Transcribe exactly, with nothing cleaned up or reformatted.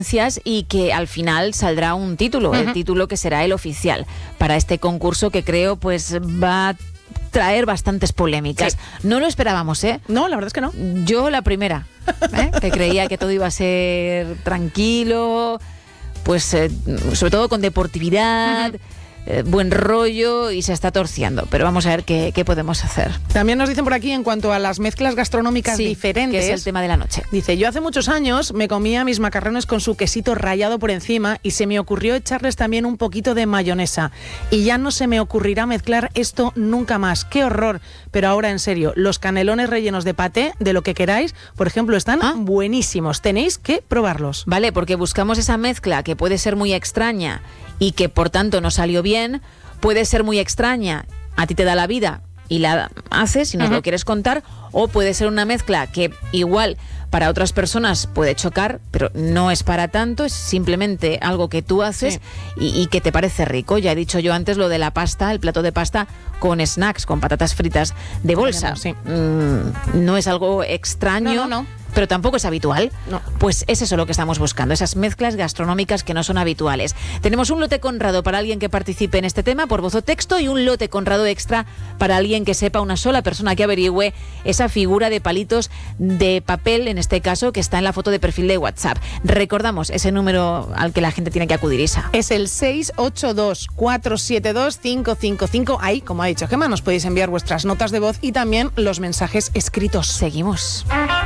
y que al final saldrá un título, uh-huh. el título que será el oficial para este concurso que creo pues va a traer bastantes polémicas. Sí. No lo esperábamos, ¿eh? No, la verdad es que no. Yo la primera, ¿eh? que creía que todo iba a ser tranquilo, pues eh, sobre todo con deportividad, uh-huh. eh, buen rollo, y se está torciendo. Pero vamos a ver qué, qué podemos hacer. También nos dicen por aquí en cuanto a las mezclas gastronómicas sí, diferentes. Que es el tema de la noche. Dice, yo hace muchos años me comía mis macarrones con su quesito rallado por encima y se me ocurrió echarles también un poquito de mayonesa. Y ya no se me ocurrirá mezclar esto nunca más. ¡Qué horror! Pero ahora en serio, los canelones rellenos de paté, de lo que queráis, por ejemplo, están ¿Ah? buenísimos. Tenéis que probarlos. Vale, porque buscamos esa mezcla que puede ser muy extraña y que por tanto no salió bien, puede ser muy extraña, a ti te da la vida y la haces si nos uh-huh. lo quieres contar, o puede ser una mezcla que igual para otras personas puede chocar, pero no es para tanto, es simplemente algo que tú haces sí. y, y que te parece rico. Ya he dicho yo antes lo de la pasta, el plato de pasta con snacks, con patatas fritas de bolsa. Sí. Mm, no es algo extraño. No, no, no. Pero tampoco es habitual. No. Pues es eso lo que estamos buscando, esas mezclas gastronómicas que no son habituales. Tenemos un lote Conrado para alguien que participe en este tema por voz o texto y un lote Conrado extra para alguien que sepa, una sola persona que averigüe esa figura de palitos de papel, en este caso, que está en la foto de perfil de WhatsApp. Recordamos ese número al que la gente tiene que acudir, Isa. Es el seis ocho dos, cuatro siete dos, cinco cinco cinco. Ahí, como ha dicho Gemma, nos podéis enviar vuestras notas de voz y también los mensajes escritos. Seguimos.